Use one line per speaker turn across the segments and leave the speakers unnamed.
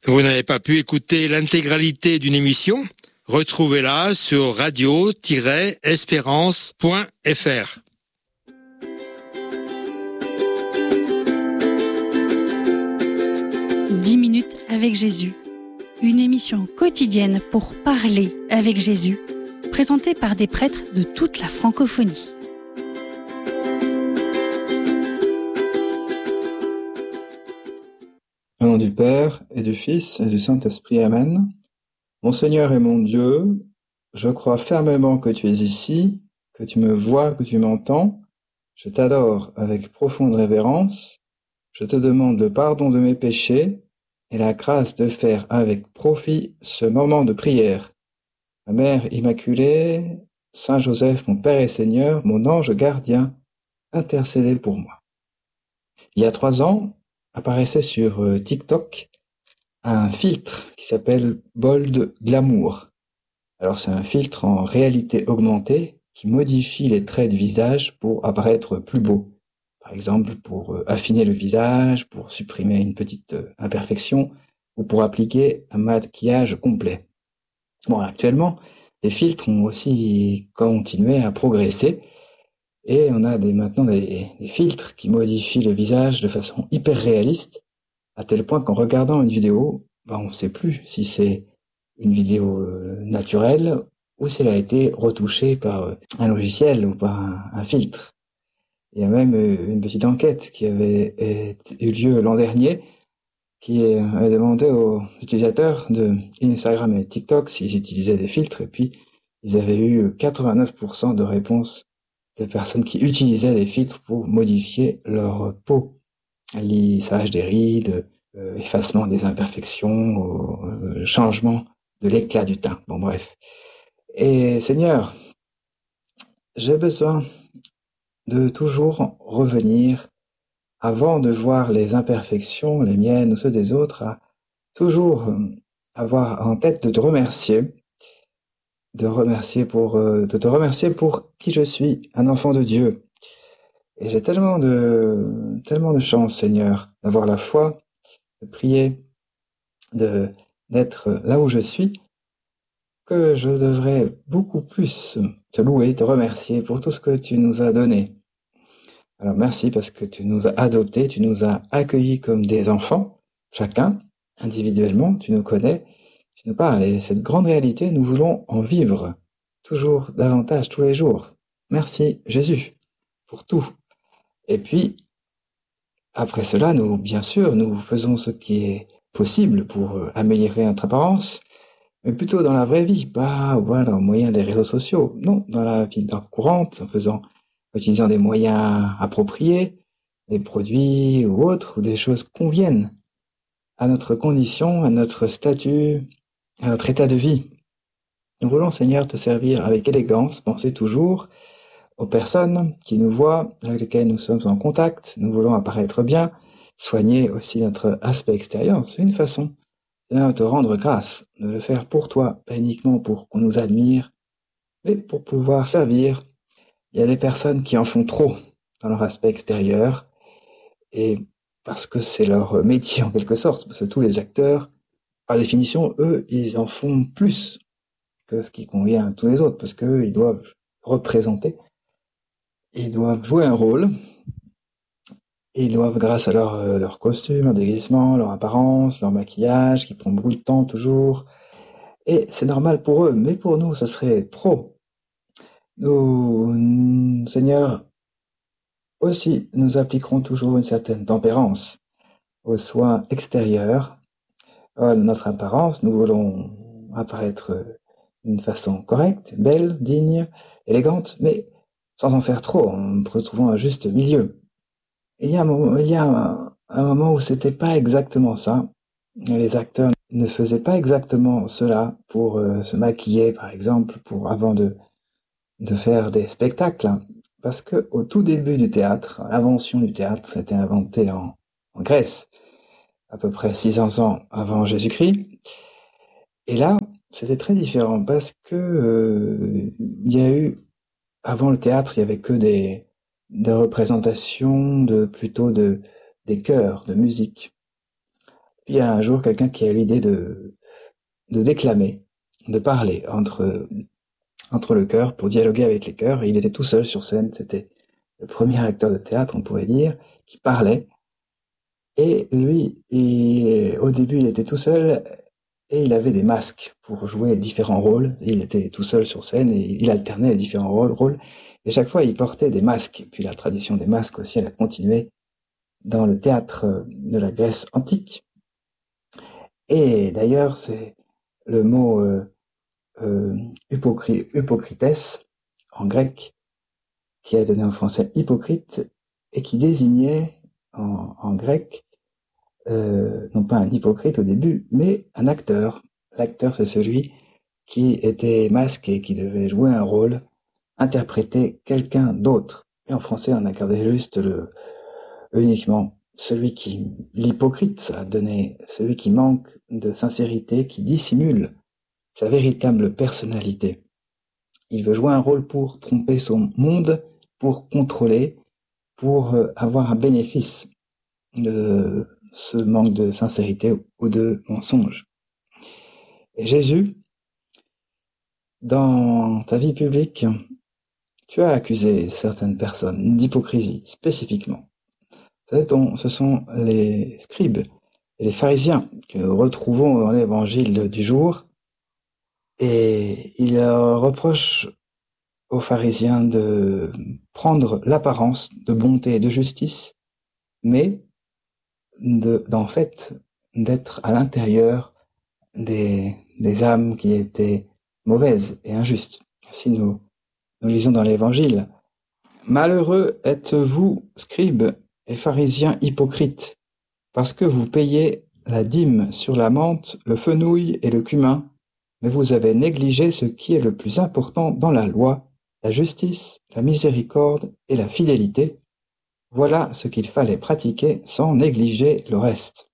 Vous n'avez pas pu écouter l'intégralité d'une émission? Retrouvez-la sur radio-espérance.fr.
10 minutes avec Jésus. Une émission quotidienne pour parler avec Jésus, présentée par des prêtres de toute la francophonie.
Au nom du Père, et du Fils, et du Saint-Esprit, Amen. Mon Seigneur et mon Dieu, je crois fermement que tu es ici, que tu me vois, que tu m'entends. Je t'adore avec profonde révérence. Je te demande le pardon de mes péchés et la grâce de faire avec profit ce moment de prière. Ma Mère Immaculée, Saint Joseph, mon Père et Seigneur, mon ange gardien, intercédez pour moi. Il y a 3 ans, apparaissait sur TikTok un filtre qui s'appelle Bold Glamour. Alors c'est un filtre en réalité augmentée qui modifie les traits du visage pour apparaître plus beau. Par exemple, pour affiner le visage, pour supprimer une petite imperfection ou pour appliquer un maquillage complet. Bon, actuellement, les filtres ont aussi continué à progresser et on a maintenant des filtres qui modifient le visage de façon hyper réaliste, à tel point qu'en regardant une vidéo, on ne sait plus si c'est une vidéo naturelle ou si elle a été retouchée par un logiciel ou par un filtre. Il y a même une petite enquête qui avait eu lieu l'an dernier, qui avait demandé aux utilisateurs de Instagram et TikTok s'ils utilisaient des filtres, et puis ils avaient eu 89% de réponses de personnes qui utilisaient des filtres pour modifier leur peau. Lissage des rides, effacement des imperfections, changement de l'éclat du teint. Bon, bref. Et Seigneur, j'ai besoin de toujours revenir, avant de voir les imperfections, les miennes ou ceux des autres, à toujours avoir en tête de te remercier, de te remercier pour qui je suis, un enfant de Dieu. Et j'ai tellement de chance, Seigneur, d'avoir la foi, de prier, d'être là où je suis, que je devrais beaucoup plus te louer, te remercier pour tout ce que tu nous as donné. Alors merci parce que tu nous as adoptés, tu nous as accueillis comme des enfants, chacun, individuellement, tu nous connais, tu nous parles. Et cette grande réalité, nous voulons en vivre toujours davantage, tous les jours. Merci Jésus pour tout. Et puis, après cela, bien sûr, nous faisons ce qui est possible pour améliorer notre apparence, mais plutôt dans la vraie vie, pas au moyen des réseaux sociaux. Non, dans la vie courante, en utilisant des moyens appropriés, des produits ou autres, ou des choses conviennent à notre condition, à notre statut, à notre état de vie. Nous voulons, Seigneur, te servir avec élégance, penser toujours aux personnes qui nous voient, avec lesquelles nous sommes en contact. Nous voulons apparaître bien, soigner aussi notre aspect extérieur. C'est une façon de te rendre grâce, de le faire pour toi, pas uniquement pour qu'on nous admire, mais pour pouvoir servir. Il y a des personnes qui en font trop dans leur aspect extérieur, et parce que c'est leur métier en quelque sorte, parce que tous les acteurs, par définition, eux, ils en font plus que ce qui convient à tous les autres, parce qu'eux, ils doivent représenter, ils doivent jouer un rôle, et ils doivent, grâce à leur costume, leur déguisement, leur apparence, leur maquillage, qui prend beaucoup de temps toujours, et c'est normal pour eux, mais pour nous, ça serait trop. Nous, Seigneur, aussi, nous appliquerons toujours une certaine tempérance aux soins extérieurs. Notre apparence, nous voulons apparaître d'une façon correcte, belle, digne, élégante, mais sans en faire trop, en retrouvant un juste milieu. Il y a un moment où c'était pas exactement ça. Les acteurs ne faisaient pas exactement cela pour se maquiller, par exemple, avant de faire des spectacles. Parce que au tout début du théâtre, l'invention du théâtre, c'était inventé en Grèce, à peu près 600 ans avant Jésus-Christ. Et là, c'était très différent parce que il y a eu, avant le théâtre, il y avait que des représentations plutôt des chœurs, de musique. Puis il y a un jour quelqu'un qui a l'idée de déclamer, de parler entre le chœur pour dialoguer avec les chœurs. Et il était tout seul sur scène. C'était le premier acteur de théâtre, on pourrait dire, qui parlait. Et lui, au début, il était tout seul et il avait des masques pour jouer différents rôles. Il était tout seul sur scène et il alternait les différents rôles. Et chaque fois, il portait des masques. Puis la tradition des masques aussi, elle a continué dans le théâtre de la Grèce antique. Et d'ailleurs, c'est le mot hypocrites en grec qui a donné en français hypocrite et qui désignait en grec non pas un hypocrite au début, mais un acteur. L'acteur, c'est celui qui était masqué, qui devait jouer un rôle, interpréter quelqu'un d'autre. Et en français, on a gardé juste uniquement l'hypocrite, ça a donné celui qui manque de sincérité, qui dissimule sa véritable personnalité. Il veut jouer un rôle pour tromper son monde, pour contrôler, pour avoir un bénéfice de ce manque de sincérité ou de mensonge. Et Jésus, dans ta vie publique, tu as accusé certaines personnes d'hypocrisie, spécifiquement. Ce sont les scribes et les pharisiens que nous retrouvons dans l'évangile du jour. Et il reproche aux pharisiens de prendre l'apparence de bonté et de justice, mais d'en fait d'être à l'intérieur des âmes qui étaient mauvaises et injustes. Ainsi nous lisons dans l'Évangile. Malheureux êtes-vous, scribes et pharisiens hypocrites, parce que vous payez la dîme sur la menthe, le fenouil et le cumin, mais vous avez négligé ce qui est le plus important dans la loi, la justice, la miséricorde et la fidélité. Voilà ce qu'il fallait pratiquer sans négliger le reste.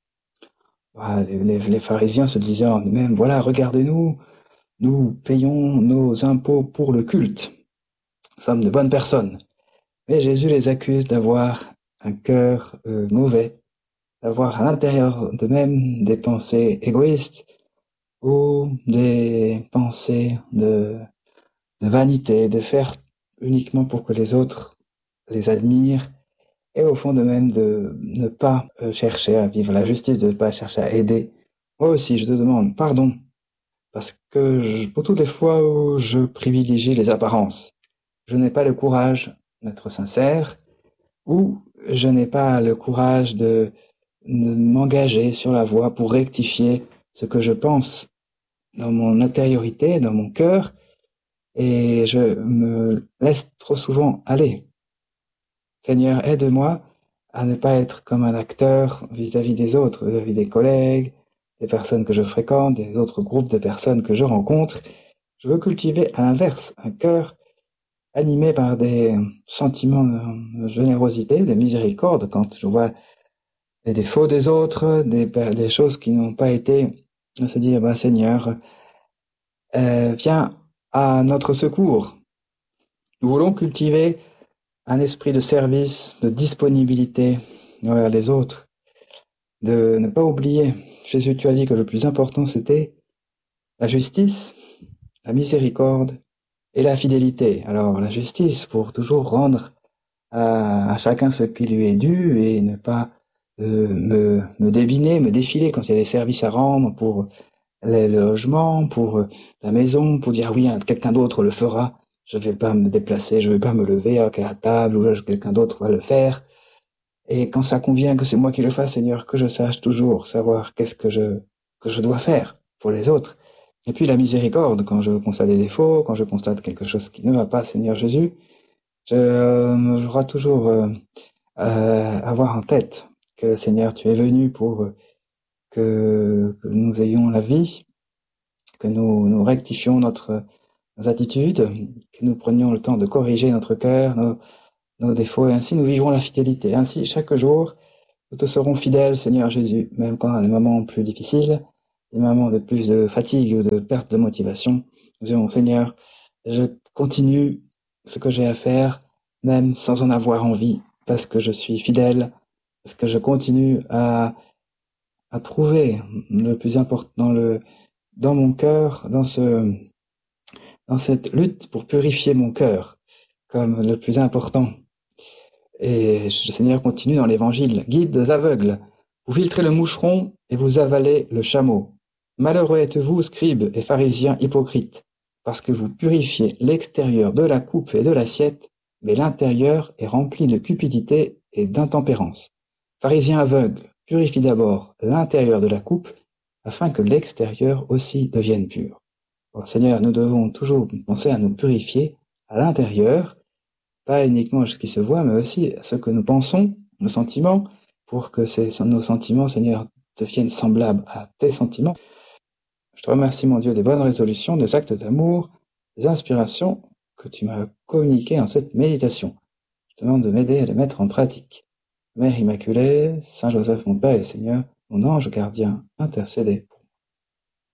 Les pharisiens se disaient en eux-mêmes, voilà, regardez-nous, nous payons nos impôts pour le culte. Nous sommes de bonnes personnes. Mais Jésus les accuse d'avoir un cœur mauvais, d'avoir à l'intérieur d'eux-mêmes des pensées égoïstes ou des pensées de vanité, de faire uniquement pour que les autres les admirent, et au fond d'eux-mêmes de ne pas chercher à vivre la justice, de ne pas chercher à aider. Moi aussi, je te demande pardon, parce que pour toutes les fois où je privilégie les apparences, je n'ai pas le courage d'être sincère, ou je n'ai pas le courage de m'engager sur la voie pour rectifier ce que je pense dans mon intériorité, dans mon cœur, et je me laisse trop souvent aller. Seigneur, aide-moi à ne pas être comme un acteur vis-à-vis des autres, vis-à-vis des collègues, des personnes que je fréquente, des autres groupes de personnes que je rencontre. Je veux cultiver à l'inverse un cœur animé par des sentiments de générosité, de miséricorde, quand je vois les défauts des autres, des choses qui n'ont pas été, se dire, Seigneur, viens à notre secours. Nous voulons cultiver un esprit de service, de disponibilité envers les autres, de ne pas oublier. Jésus, tu as dit que le plus important, c'était la justice, la miséricorde et la fidélité. Alors, la justice, pour toujours rendre à chacun ce qui lui est dû et ne pas me débiner, me défiler quand il y a des services à rendre pour les logements, pour la maison, pour dire oui, quelqu'un d'autre le fera. Je vais pas me déplacer, je vais pas me lever à la table, ou quelqu'un d'autre va le faire. Et quand ça convient que c'est moi qui le fasse, Seigneur, que je sache toujours savoir qu'est-ce que je dois faire pour les autres. Et puis la miséricorde, quand je constate des défauts, quand je constate quelque chose qui ne va pas, Seigneur Jésus, je dois toujours avoir en tête que, Seigneur, tu es venu pour que nous ayons la vie, que nous rectifions nos attitudes, que nous prenions le temps de corriger notre cœur, nos défauts, et ainsi nous vivrons la fidélité. Ainsi, chaque jour, nous te serons fidèles, Seigneur Jésus, même quand on a des moments plus difficiles, des moments de plus de fatigue ou de perte de motivation. Nous dirons, Seigneur, je continue ce que j'ai à faire, même sans en avoir envie, parce que je suis fidèle, parce que je continue à à trouver le plus important dans mon cœur, dans cette lutte pour purifier mon cœur, comme le plus important. Et le Seigneur continue dans l'Évangile. Guides aveugles, vous filtrez le moucheron et vous avalez le chameau. Malheureux êtes-vous, scribes et pharisiens hypocrites, parce que vous purifiez l'extérieur de la coupe et de l'assiette, mais l'intérieur est rempli de cupidité et d'intempérance. Pharisiens aveugles, purifie d'abord l'intérieur de la coupe, afin que l'extérieur aussi devienne pur. Bon, Seigneur, nous devons toujours penser à nous purifier à l'intérieur, pas uniquement à ce qui se voit, mais aussi à ce que nous pensons, nos sentiments, pour que nos sentiments, Seigneur, deviennent semblables à tes sentiments. Je te remercie, mon Dieu, des bonnes résolutions, des actes d'amour, des inspirations que tu m'as communiquées en cette méditation. Je te demande de m'aider à les mettre en pratique. Mère Immaculée, Saint Joseph, mon Père et Seigneur, mon ange gardien, intercédez pour